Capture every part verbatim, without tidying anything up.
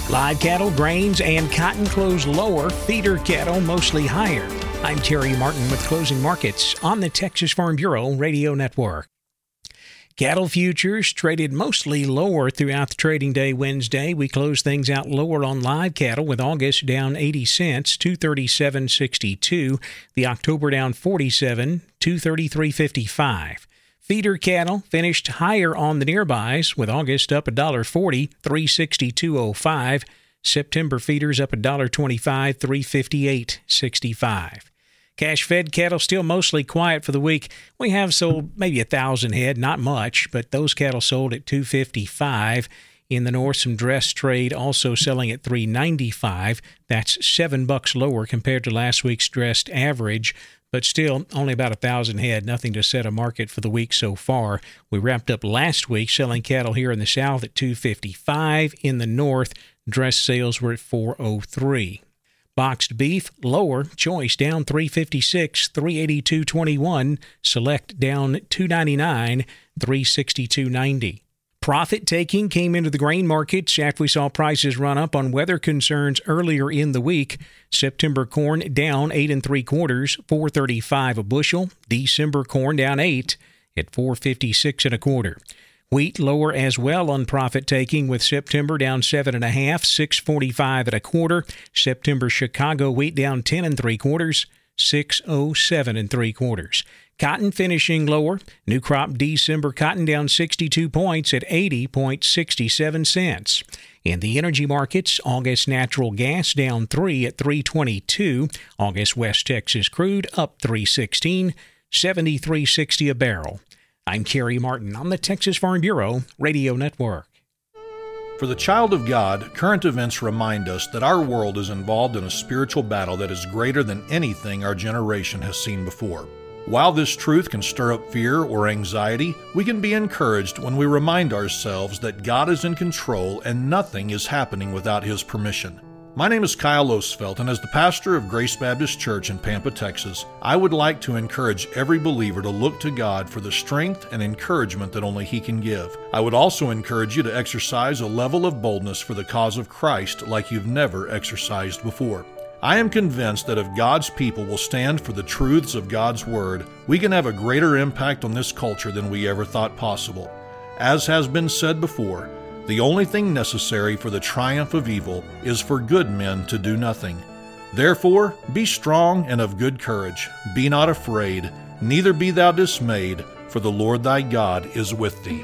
Live cattle, grains, and cotton close lower. Feeder cattle mostly higher. I'm Terry Martin with Closing Markets on the Texas Farm Bureau Radio Network. Cattle futures traded mostly lower throughout the trading day Wednesday. We closed things out lower on live cattle with August down eighty cents, two thirty-seven sixty-two. The October down forty-seven, two thirty-three fifty-five. Feeder cattle finished higher on the nearbys with August up one dollar forty, three sixty-two oh five. September feeders up one dollar twenty-five, three fifty-eight sixty-five. Cash-fed cattle still mostly quiet for the week. We have sold maybe a thousand head, not much, but those cattle sold at two fifty-five. In the north, some dress trade also selling at three ninety-five. That's seven bucks lower compared to last week's dressed average, but still only about a thousand head. Nothing to set a market for the week so far. We wrapped up last week selling cattle here in the south at two fifty-five. In the north, dress sales were at four oh three. Boxed beef, lower. Choice down three fifty-six, three eighty-two twenty-one. Select down two ninety-nine, three sixty-two ninety. Profit taking came into the grain markets after we saw prices run up on weather concerns earlier in the week. September corn down eight and three quarters, four thirty-five a bushel. December corn down eight at four fifty-six and a quarter. Wheat lower as well on profit taking, with September down seven and a half, six forty-five and a quarter. September Chicago wheat down ten and three quarters, six oh seven and three quarters. Cotton finishing lower. New crop December cotton down sixty-two points at eighty sixty-seven cents. In the energy markets, August natural gas down three at three twenty-two. August West Texas crude up three sixteen, seventy-three sixty a barrel. I'm Kerry Martin on the Texas Farm Bureau Radio Network. For the child of God, current events remind us that our world is involved in a spiritual battle that is greater than anything our generation has seen before. While this truth can stir up fear or anxiety, we can be encouraged when we remind ourselves that God is in control and nothing is happening without His permission. My name is Kyle Osfeld, and as the pastor of Grace Baptist Church in Pampa, Texas, I would like to encourage every believer to look to God for the strength and encouragement that only He can give. I would also encourage you to exercise a level of boldness for the cause of Christ like you've never exercised before. I am convinced that if God's people will stand for the truths of God's Word, we can have a greater impact on this culture than we ever thought possible. As has been said before, the only thing necessary for the triumph of evil is for good men to do nothing. Therefore, be strong and of good courage. Be not afraid, neither be thou dismayed, for the Lord thy God is with thee.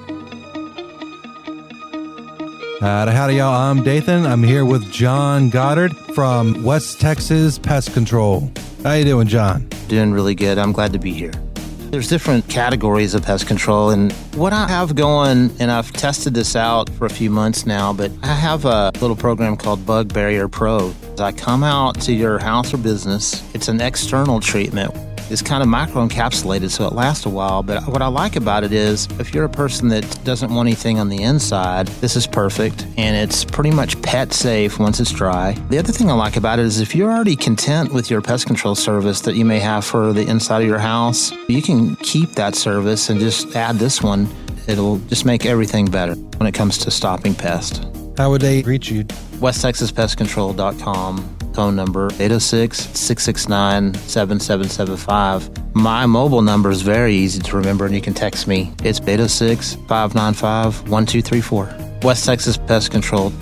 Howdy, howdy, y'all. I'm Dathan. I'm here with John Goddard from West Texas Pest Control. How you doing, John? Doing really good. I'm glad to be here. There's different categories of pest control, and what I have going, and I've tested this out for a few months now, but I have a little program called Bug Barrier Pro. I come out to your house or business. It's an external treatment. It's kind of micro-encapsulated, so it lasts a while. But what I like about it is, if you're a person that doesn't want anything on the inside, this is perfect, and it's pretty much pet safe once it's dry. The other thing I like about it is, if you're already content with your pest control service that you may have for the inside of your house, you can keep that service and just add this one. It'll just make everything better when it comes to stopping pests. How would they reach you? west texas pest control dot com. Phone number eight oh six, six six nine, seven seven seven five. My mobile number is very easy to remember, and you can text me. It's eight oh six, five nine five, one two three four. West Texas Pest Control.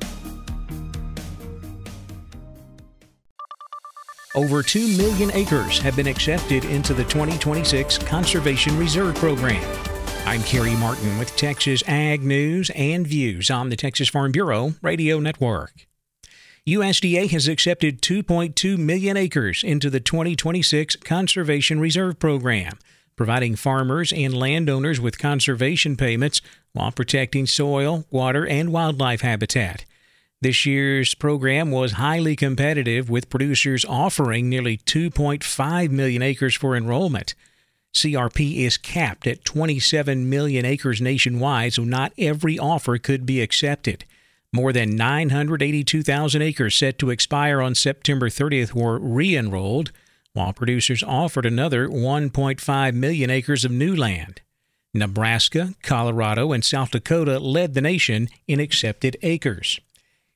Over two million acres have been accepted into the twenty twenty-six Conservation Reserve Program. I'm Kerry Martin with Texas Ag News and Views on the Texas Farm Bureau Radio Network. U S D A has accepted two point two million acres into the twenty twenty-six Conservation Reserve Program, providing farmers and landowners with conservation payments while protecting soil, water, and wildlife habitat. This year's program was highly competitive, with producers offering nearly two point five million acres for enrollment. C R P is capped at twenty-seven million acres nationwide, so not every offer could be accepted. More than nine hundred eighty-two thousand acres set to expire on September thirtieth were re-enrolled, while producers offered another one point five million acres of new land. Nebraska, Colorado, and South Dakota led the nation in accepted acres.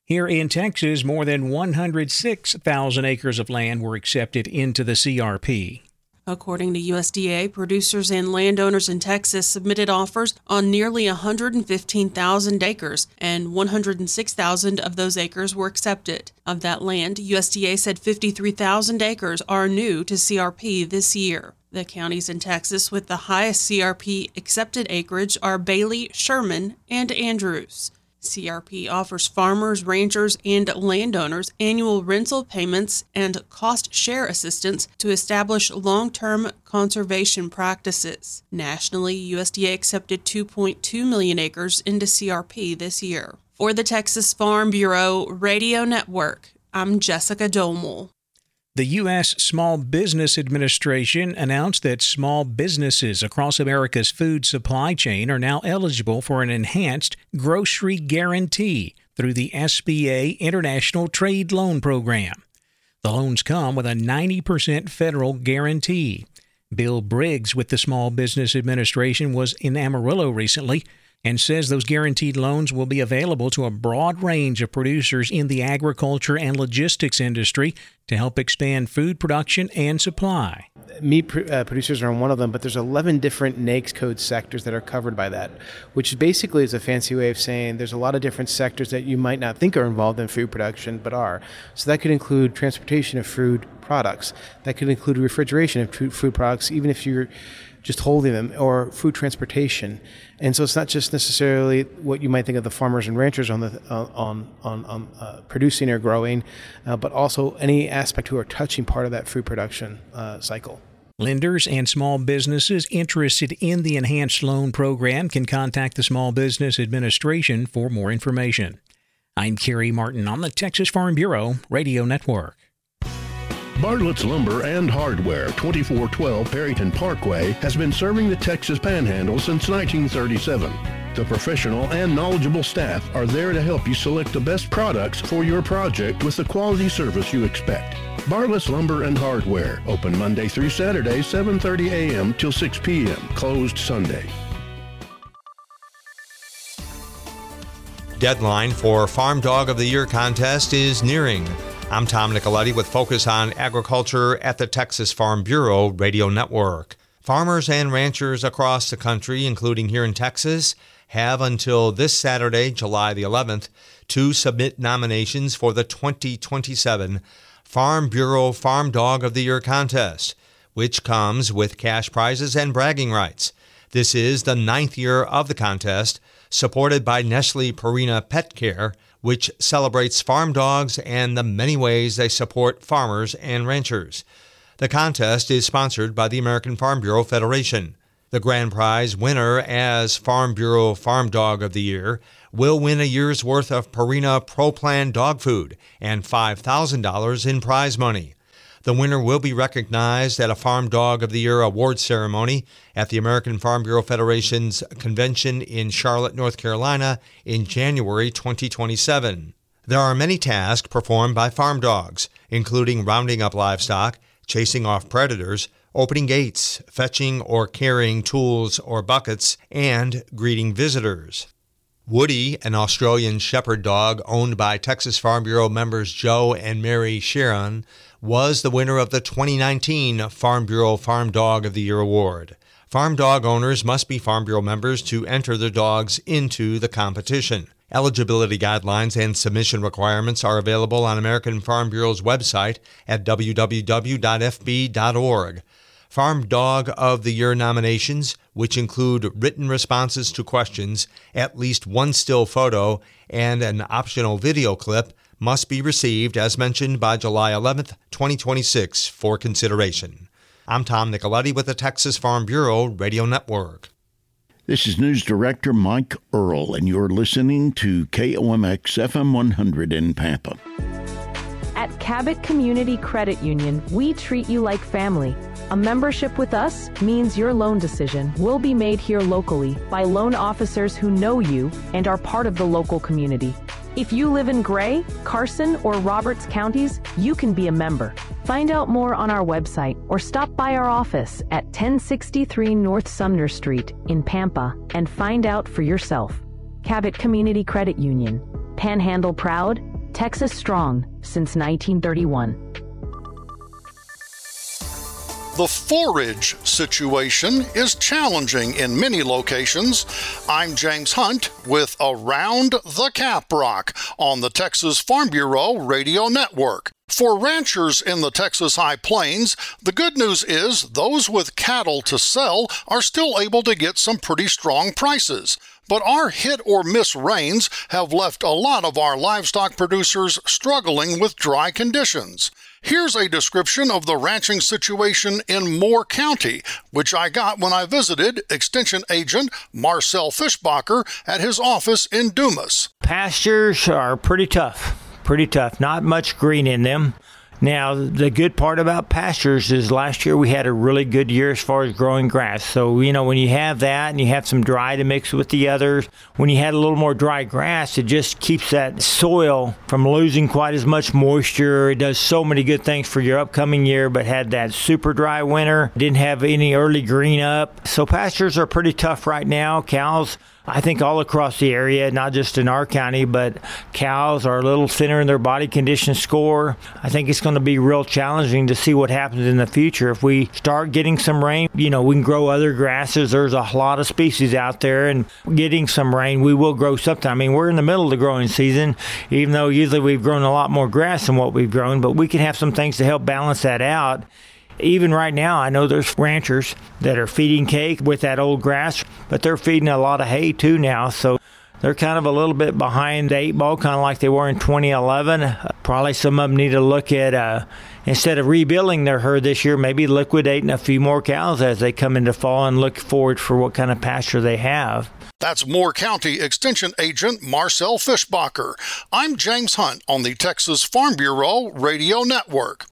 Here in Texas, more than one hundred six thousand acres of land were accepted into the C R P. According to U S D A, producers and landowners in Texas submitted offers on nearly one hundred fifteen thousand acres, and one hundred six thousand of those acres were accepted. Of that land, U S D A said fifty-three thousand acres are new to C R P this year. The counties in Texas with the highest C R P accepted acreage are Bailey, Sherman, and Andrews. C R P offers farmers, ranchers, and landowners annual rental payments and cost share assistance to establish long-term conservation practices. Nationally, U S D A accepted two point two million acres into C R P this year. For the Texas Farm Bureau Radio Network, I'm Jessica Domel. The U S Small Business Administration announced that small businesses across America's food supply chain are now eligible for an enhanced grocery guarantee through the S B A International Trade Loan Program. The loans come with a ninety percent federal guarantee. Bill Briggs with the Small Business Administration was in Amarillo recently and says those guaranteed loans will be available to a broad range of producers in the agriculture and logistics industry to help expand food production and supply. Meat pr- uh, producers are one of them, but there's eleven different NAICS code sectors that are covered by that, which basically is a fancy way of saying there's a lot of different sectors that you might not think are involved in food production, but are. So that could include transportation of food products. That could include refrigeration of food products, even if you're just holding them, or food transportation. And so it's not just necessarily what you might think of the farmers and ranchers on the uh, on on, on uh, producing or growing, uh, but also any aspect who are touching part of that food production uh, cycle. Lenders and small businesses interested in the enhanced loan program can contact the Small Business Administration for more information. I'm Kerry Martin on the Texas Farm Bureau Radio Network. Bartlett's Lumber and Hardware, twenty-four twelve Perryton Parkway, has been serving the Texas Panhandle since nineteen thirty-seven. The professional and knowledgeable staff are there to help you select the best products for your project with the quality service you expect. Bartlett's Lumber and Hardware, open Monday through Saturday, seven thirty a.m. till six p.m., closed Sunday. Deadline for Farm Dog of the Year contest is nearing. I'm Tom Nicoletti with Focus on Agriculture at the Texas Farm Bureau Radio Network. Farmers and ranchers across the country, including here in Texas, have until this Saturday, July the eleventh, to submit nominations for the twenty twenty-seven Farm Bureau Farm Dog of the Year contest, which comes with cash prizes and bragging rights. This is the ninth year of the contest, supported by Nestle Purina Pet Care, which celebrates farm dogs and the many ways they support farmers and ranchers. The contest is sponsored by the American Farm Bureau Federation. The grand prize winner as Farm Bureau Farm Dog of the Year will win a year's worth of Purina Pro Plan dog food and five thousand dollars in prize money. The winner will be recognized at a Farm Dog of the Year award ceremony at the American Farm Bureau Federation's convention in Charlotte, North Carolina in January twenty twenty-seven. There are many tasks performed by farm dogs, including rounding up livestock, chasing off predators, opening gates, fetching or carrying tools or buckets, and greeting visitors. Woody, an Australian shepherd dog owned by Texas Farm Bureau members Joe and Mary Sharon, was the winner of the twenty nineteen Farm Bureau Farm Dog of the Year award. Farm dog owners must be Farm Bureau members to enter their dogs into the competition. Eligibility guidelines and submission requirements are available on American Farm Bureau's website at w w w dot f b dot org. Farm Dog of the Year nominations, which include written responses to questions, at least one still photo, and an optional video clip, must be received as mentioned by July eleventh, twenty twenty-six for consideration. I'm Tom Nicoletti with the Texas Farm Bureau Radio Network. This is News Director Mike Earl, and you're listening to K O M X F M one hundred in Pampa. At Cabot Community Credit Union, we treat you like family. A membership with us means your loan decision will be made here locally by loan officers who know you and are part of the local community. If you live in Gray, Carson, or Roberts counties, you can be a member. Find out more on our website or stop by our office at ten sixty-three North Sumner Street in Pampa and find out for yourself. Cabot Community Credit Union. Panhandle proud, Texas strong since nineteen thirty-one. The forage situation is challenging in many locations. I'm James Hunt with Around the Caprock on the Texas Farm Bureau Radio Network. For ranchers in the Texas High Plains, the good news is those with cattle to sell are still able to get some pretty strong prices. But our hit or miss rains have left a lot of our livestock producers struggling with dry conditions. Here's a description of the ranching situation in Moore County, which I got when I visited Extension Agent Marcel Fischbacher at his office in Dumas. Pastures are pretty tough, pretty tough. Not much green in them. Now, the good part about pastures is last year we had a really good year as far as growing grass. So, you know, when you have that and you have some dry to mix with the others, when you had a little more dry grass, it just keeps that soil from losing quite as much moisture. It does so many good things for your upcoming year, but had that super dry winter, didn't have any early green up. So pastures are pretty tough right now. Cows, I think all across the area, not just in our county, but cows are a little thinner in their body condition score. I think it's going to be real challenging to see what happens in the future. If we start getting some rain, you know, we can grow other grasses. There's a lot of species out there, and getting some rain, we will grow something. I mean, we're in the middle of the growing season, even though usually we've grown a lot more grass than what we've grown, but we can have some things to help balance that out. Even right now, I know there's ranchers that are feeding cake with that old grass, but they're feeding a lot of hay too now. So they're kind of a little bit behind the eight ball, kind of like they were in twenty eleven. Uh, probably some of them need to look at, uh, instead of rebuilding their herd this year, maybe liquidating a few more cows as they come into fall and look forward for what kind of pasture they have. That's Moore County Extension Agent Marcel Fischbacher. I'm James Hunt on the Texas Farm Bureau Radio Network.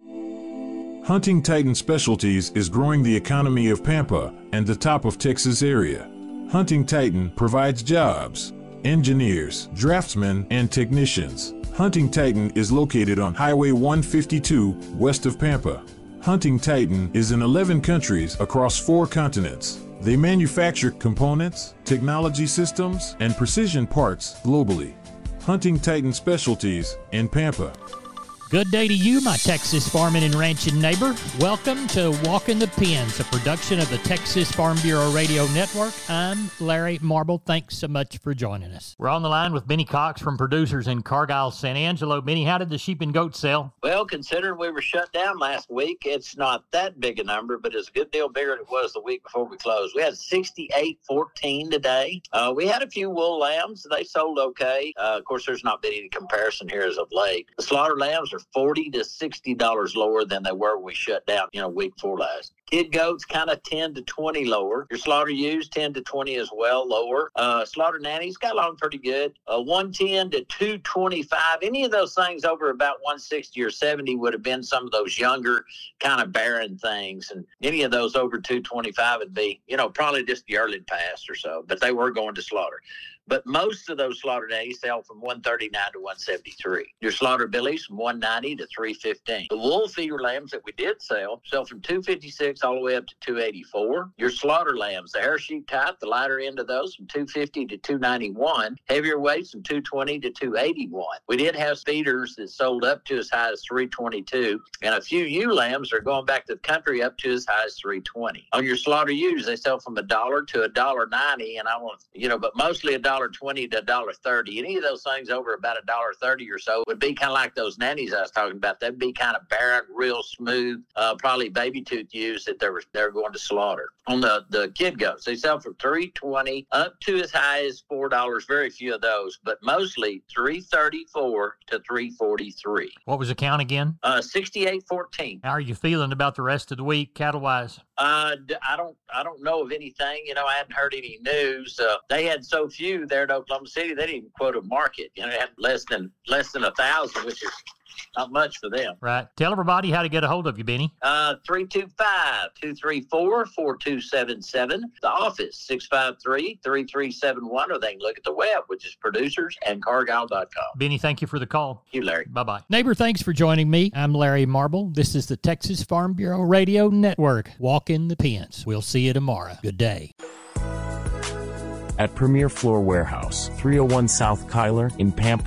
Hunting Titan Specialties is growing the economy of Pampa and the top of Texas area. Hunting Titan provides jobs, engineers, draftsmen, and technicians. Hunting Titan is located on Highway one fifty-two west of Pampa. Hunting Titan is in eleven countries across four continents. They manufacture components, technology systems, and precision parts globally. Hunting Titan Specialties in Pampa. Good day to you, my Texas farming and ranching neighbor. Welcome to Walking the Pens, a production of the Texas Farm Bureau Radio Network. I'm Larry Marble. Thanks so much for joining us. We're on the line with Benny Cox from Producers in Cargyle, San Angelo. Benny, how did the sheep and goats sell? Well, considering we were shut down last week, it's not that big a number, but it's a good deal bigger than it was the week before we closed. We had sixty-eight fourteen today. Uh, we had a few wool lambs. They sold okay. Uh, of course, there's not been any comparison here as of late. The slaughter lambs are forty to sixty dollars lower than they were when we shut down, you know, week before last. Kid goats kind of ten to twenty lower. Your slaughter ewes ten to twenty as well lower. Uh, slaughter nannies got along pretty good. Uh, one ten to two twenty-five. Any of those things over about one sixty or seventy would have been some of those younger kind of barren things. And any of those over two twenty-five would be, you know, probably just the early past or so, but they were going to slaughter. But most of those slaughter nannies sell from one thirty-nine to one seventy-three. Your slaughter billies from one ninety to three fifteen. The wool feeder lambs that we did sell sell from two fifty-six all the way up to two eighty-four. Your slaughter lambs, the hair sheep type, the lighter end of those from two fifty to two ninety-one. Heavier weights from two twenty to two eighty-one. We did have feeders that sold up to as high as three twenty-two, and a few ewe lambs are going back to the country up to as high as three twenty. On your slaughter ewes, they sell from a dollar to a dollar ninety, and I want, you know, but mostly a dollar twenty to a dollar thirty. Any of those things over about a dollar thirty or so would be kind of like those nannies I was talking about. They'd be kind of barren, real smooth, uh, probably baby tooth ewes that they were they're going to slaughter. On the the kid goats, they sell from three twenty up to as high as four dollars. Very few of those, but mostly three thirty-four to three forty-three. What was the count again? Uh, sixty-eight fourteen. How are you feeling about the rest of the week, cattle wise? Uh, I don't, I don't know of anything. You know, I hadn't heard any news. Uh, they had so few there in Oklahoma City, they didn't even quote a market. You know, they had less than less than a thousand, which is not much for them. Right. Tell everybody how to get a hold of you, Benny. Uh, three two five, two three four, four two seven seven. The office, six five three, three three seven one, or they can look at the web, which is producers and cargyle dot com. Benny, thank you for the call. Thank you, Larry. Bye-bye. Neighbor, thanks for joining me. I'm Larry Marble. This is the Texas Farm Bureau Radio Network. Walk in the pens. We'll see you tomorrow. Good day. At Premier Floor Warehouse, three oh one South Kyler in Pampa,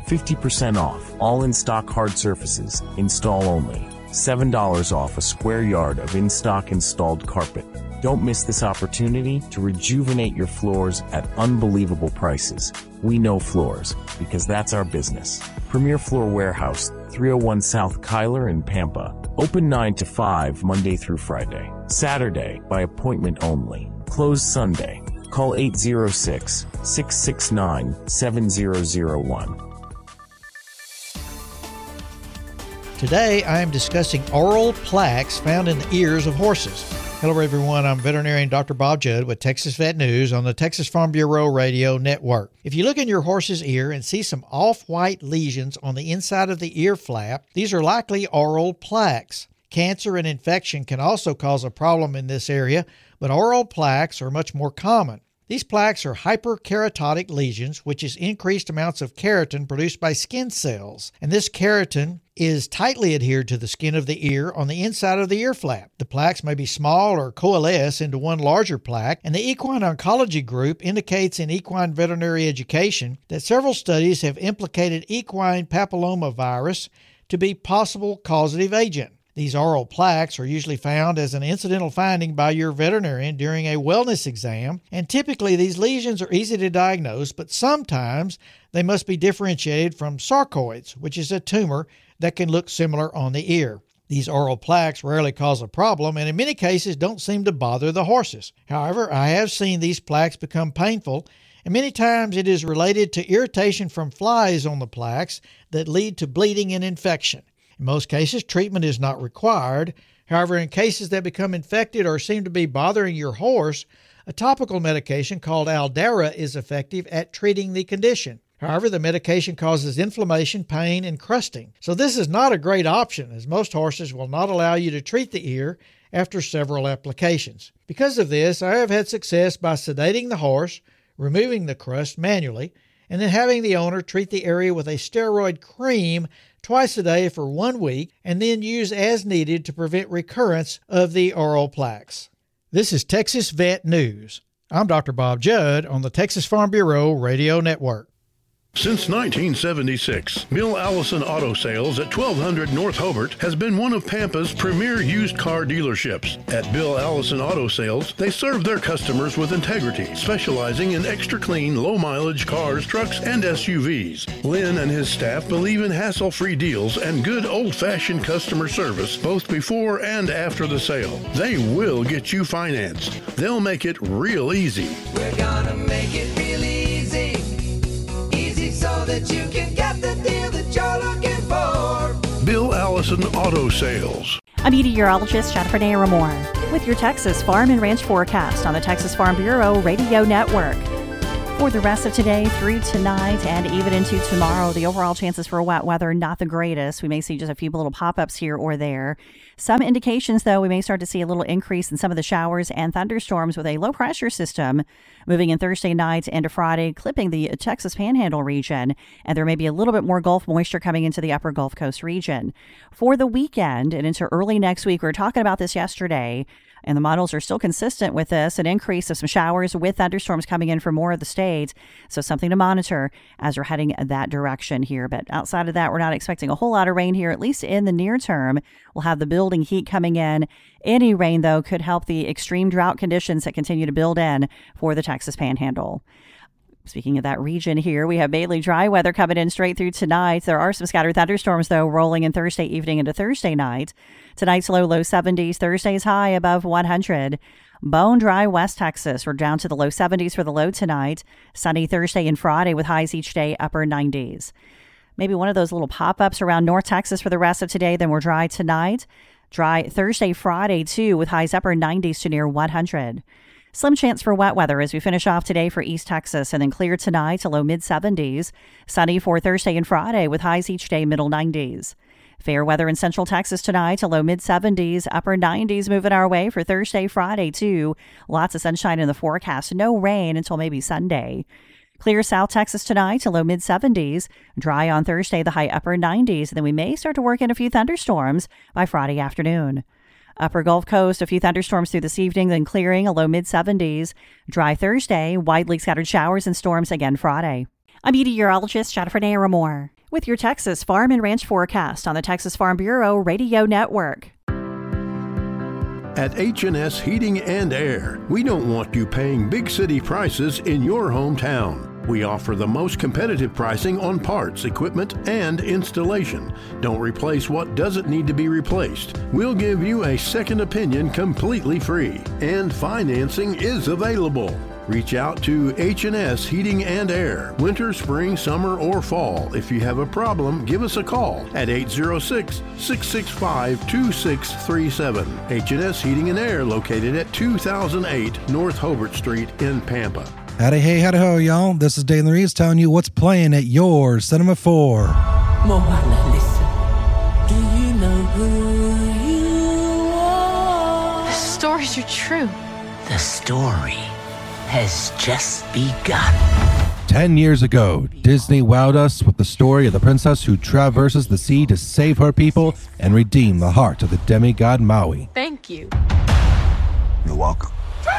fifty percent off all in-stock hard surfaces, install only. seven dollars off a square yard of in-stock installed carpet. Don't miss this opportunity to rejuvenate your floors at unbelievable prices. We know floors, because that's our business. Premier Floor Warehouse, three oh one South Kyler in Pampa. Open nine to five, Monday through Friday. Saturday, by appointment only. Closed Sunday. Call eight zero six, six six nine, seven zero zero one. Today, I am discussing oral plaques found in the ears of horses. Hello, everyone. I'm veterinarian Doctor Bob Judd with Texas Vet News on the Texas Farm Bureau Radio Network. If you look in your horse's ear and see some off-white lesions on the inside of the ear flap, these are likely oral plaques. Cancer and infection can also cause a problem in this area, but oral plaques are much more common. These plaques are hyperkeratotic lesions, which is increased amounts of keratin produced by skin cells. And this keratin is tightly adhered to the skin of the ear on the inside of the ear flap. The plaques may be small or coalesce into one larger plaque, and the Equine Oncology Group indicates in equine veterinary education that several studies have implicated equine papillomavirus to be possible causative agent. These oral plaques are usually found as an incidental finding by your veterinarian during a wellness exam, and typically these lesions are easy to diagnose, but sometimes they must be differentiated from sarcoids, which is a tumor that can look similar on the ear. These oral plaques rarely cause a problem and in many cases don't seem to bother the horses. However, I have seen these plaques become painful, and many times it is related to irritation from flies on the plaques that lead to bleeding and infection. In most cases, treatment is not required. However, in cases that become infected or seem to be bothering your horse, a topical medication called Aldara is effective at treating the condition. However, the medication causes inflammation, pain, and crusting. So this is not a great option, as most horses will not allow you to treat the ear after several applications. Because of this, I have had success by sedating the horse, removing the crust manually, and then having the owner treat the area with a steroid cream twice a day for one week, and then use as needed to prevent recurrence of the oral plaques. This is Texas Vet News. I'm Doctor Bob Judd on the Texas Farm Bureau Radio Network. Since nineteen seventy-six, Bill Allison Auto Sales at twelve hundred North Hobart has been one of Pampa's premier used car dealerships. At Bill Allison Auto Sales, they serve their customers with integrity, specializing in extra clean, low-mileage cars, trucks, and S U Vs. Lynn and his staff believe in hassle-free deals and good old-fashioned customer service, both before and after the sale. They will get you financed. They'll make it real easy. We're gonna make it real easy. So that you can get the deal that you're looking for. Bill Allison Auto Sales. I'm meteorologist Jennifer Naramore with your Texas Farm and Ranch forecast on the Texas Farm Bureau Radio Network. For the rest of today through tonight and even into tomorrow, the overall chances for wet weather not the greatest. We may see just a few little pop-ups here or there. Some indications, though, we may start to see a little increase in some of the showers and thunderstorms with a low-pressure system moving in Thursday night into Friday, clipping the Texas Panhandle region. And there may be a little bit more Gulf moisture coming into the upper Gulf Coast region. For the weekend and into early next week, we were talking about this yesterday, and the models are still consistent with this, an increase of some showers with thunderstorms coming in from more of the state. So something to monitor as we're heading that direction here. But outside of that, we're not expecting a whole lot of rain here, at least in the near term. We'll have the building heat coming in. Any rain, though, could help the extreme drought conditions that continue to build in for the Texas Panhandle. Speaking of that region here, we have mainly dry weather coming in straight through tonight. There are some scattered thunderstorms, though, rolling in Thursday evening into Thursday night. Tonight's low, low seventies. Thursday's high above one hundred. Bone dry West Texas. We're down to the low seventies for the low tonight. Sunny Thursday and Friday with highs each day, upper nineties. Maybe one of those little pop-ups around North Texas for the rest of today. Then we're dry tonight. Dry Thursday, Friday, too, with highs upper nineties to near one hundred. Slim chance for wet weather as we finish off today for East Texas, and then clear tonight to low mid-seventies. Sunny for Thursday and Friday with highs each day middle nineties. Fair weather in Central Texas tonight to low mid-seventies, upper nineties moving our way for Thursday, Friday too. Lots of sunshine in the forecast. No rain until maybe Sunday. Clear South Texas tonight to low mid-seventies. Dry on Thursday, the high upper nineties. And then we may start to work in a few thunderstorms by Friday afternoon. Upper Gulf Coast, a few thunderstorms through this evening, then clearing, a low mid-seventies. Dry Thursday, widely scattered showers and storms again Friday. I'm meteorologist Jennifer Naramore with your Texas Farm and Ranch forecast on the Texas Farm Bureau Radio Network. At H and S Heating and Air, we don't want you paying big city prices in your hometown. We offer the most competitive pricing on parts, equipment, and installation. Don't replace what doesn't need to be replaced. We'll give you a second opinion completely free, and financing is available. Reach out to H and S Heating and Air, winter, spring, summer, or fall. If you have a problem, give us a call at eight zero six, six six five, two six three seven. H and S Heating and Air, located at two thousand eight North Hobart Street in Pampa. Howdy, hey, howdy, ho, y'all. This is Dave Reeves telling you what's playing at your Cinema four. Moana, listen. Do you know who you are? The stories are true. The story has just begun. Ten years ago, Disney wowed us with the story of the princess who traverses the sea to save her people and redeem the heart of the demigod Maui. Thank you. You're welcome.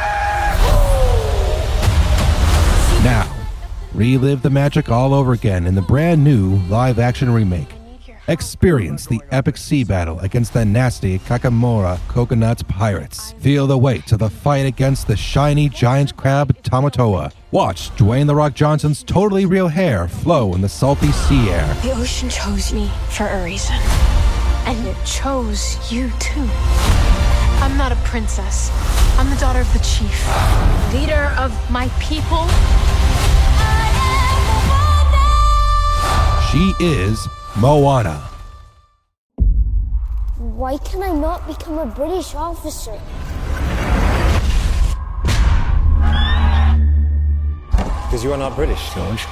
Now, relive the magic all over again in the brand new live-action remake. Experience the epic sea battle against the nasty Kakamora Coconut Pirates. Feel the weight of the fight against the shiny giant crab Tamatoa. Watch Dwayne The Rock Johnson's totally real hair flow in the salty sea air. The ocean chose me for a reason. And it chose you too. I'm not a princess. I'm the daughter of the chief. Leader of my people. She is Moana. Why can I not become a British officer? Because you are not British, George.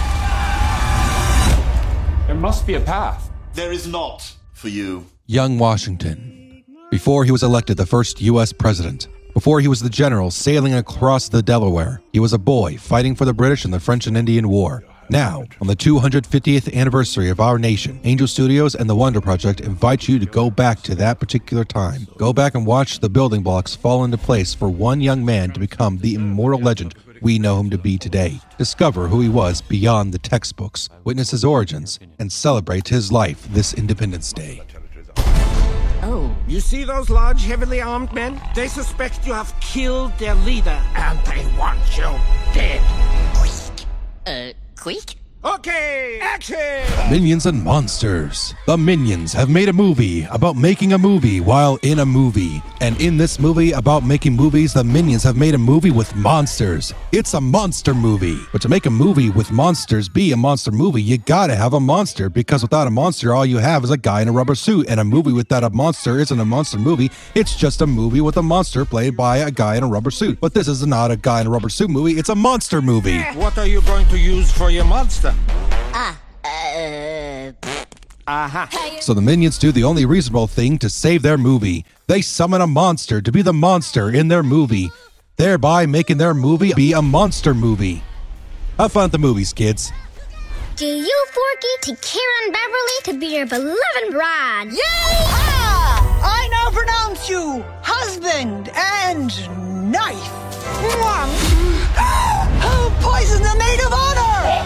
There must be a path. There is not for you. Young Washington. Before he was elected the first U S president. Before he was the general sailing across the Delaware. He was a boy fighting for the British in the French and Indian War. Now, on the two hundred fiftieth anniversary of our nation, Angel Studios and the Wonder Project invite you to go back to that particular time. Go back and watch the building blocks fall into place for one young man to become the immortal legend we know him to be today. Discover who he was beyond the textbooks, witness his origins, and celebrate his life this Independence Day. Oh, you see those large, heavily armed men? They suspect you have killed their leader, and they want you dead. Uh, quick? Okay, action! Minions and Monsters. The Minions have made a movie about making a movie while in a movie. And in this movie about making movies, the Minions have made a movie with monsters. It's a monster movie. But to make a movie with monsters be a monster movie, you gotta have a monster, because without a monster, all you have is a guy in a rubber suit. And a movie without a monster isn't a monster movie. It's just a movie with a monster played by a guy in a rubber suit. But this is not a guy in a rubber suit movie. It's a monster movie. What are you going to use for your monster? Ah, uh... Uh-huh. So the Minions do the only reasonable thing to save their movie. They summon a monster to be the monster in their movie, thereby making their movie be a monster movie. Have fun at the movies, kids. Do you, Forky, to Karen Beverly to be your beloved bride? Yay! Ah! I now pronounce you husband and knife. Poison the maid of honor!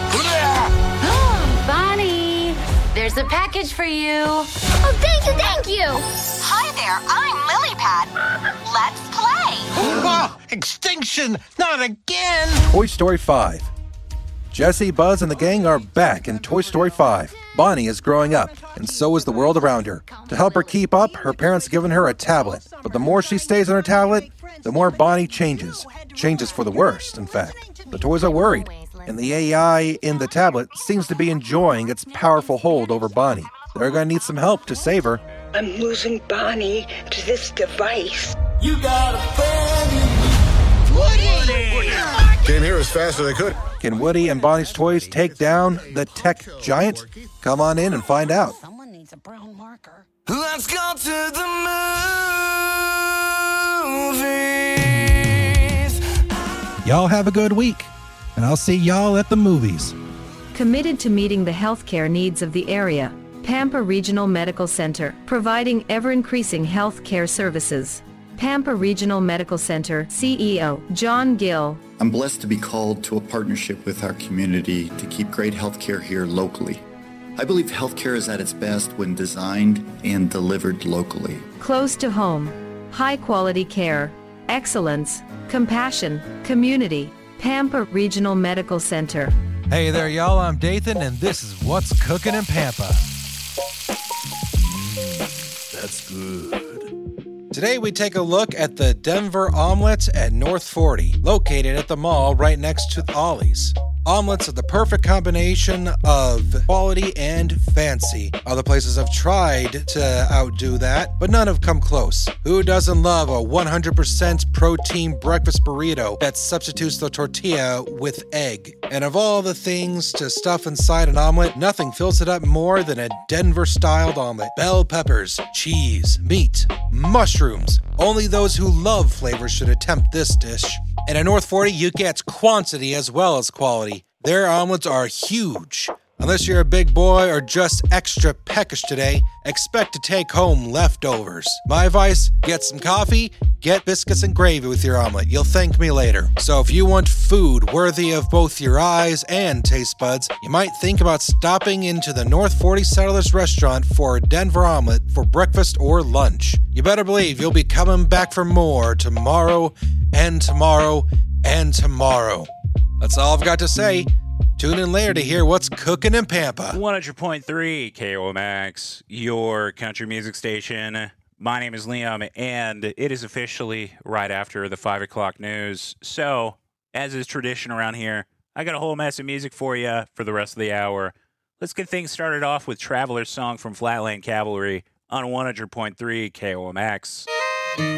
Bonnie, there's a package for you. Oh, thank you, thank you. Hi there, I'm Lilypad. Let's play. Oh, extinction, not again. Toy Story five. Jessie, Buzz, and the gang are back in Toy Story five. Bonnie is growing up, and so is the world around her. To help her keep up, her parents have given her a tablet. But the more she stays on her tablet, the more Bonnie changes. Changes for the worst, in fact. The toys are worried, and the A I in the tablet seems to be enjoying its powerful hold over Bonnie. They're going to need some help to save her. I'm losing Bonnie to this device. You got a friend. Woody! Came here as fast as I could. Can Woody and Bonnie's toys take down the tech giant? Come on in and find out. Someone needs a brown marker. Let's go to the movies. Y'all have a good week, and I'll see y'all at the movies. Committed to meeting the healthcare needs of the area, Pampa Regional Medical Center, providing ever-increasing health care services. Pampa Regional Medical Center C E O John Gill. I'm blessed to be called to a partnership with our community to keep great health care here locally. I believe healthcare is at its best when designed and delivered locally. Close to home, high quality care, excellence, compassion, community. Pampa Regional Medical Center. Hey there, y'all. I'm Dathan, and this is What's Cooking in Pampa. Mm, that's good. Today we take a look at the Denver Omelets at North forty, located at the mall right next to Ollie's. Omelets are the perfect combination of quality and fancy. Other places have tried to outdo that, but none have come close. Who doesn't love a one hundred percent protein breakfast burrito that substitutes the tortilla with egg? And of all the things to stuff inside an omelet, nothing fills it up more than a Denver-styled omelet. Bell peppers, cheese, meat, mushrooms. Only those who love flavors should attempt this dish. And at North forty, you get quantity as well as quality. Their omelets are huge. Unless you're a big boy or just extra peckish today, expect to take home leftovers. My advice, get some coffee, get biscuits and gravy with your omelet. You'll thank me later. So if you want food worthy of both your eyes and taste buds, you might think about stopping into the North forty Settlers Restaurant for a Denver omelet for breakfast or lunch. You better believe you'll be coming back for more tomorrow and tomorrow and tomorrow. That's all I've got to say. Tune in later to hear what's cooking in Pampa. one hundred point three K O M X, your country music station. My name is Liam, and it is officially right after the five o'clock news. So, as is tradition around here, I got a whole mess of music for you for the rest of the hour. Let's get things started off with Traveler's Song from Flatland Cavalry on one hundred point three K O M X.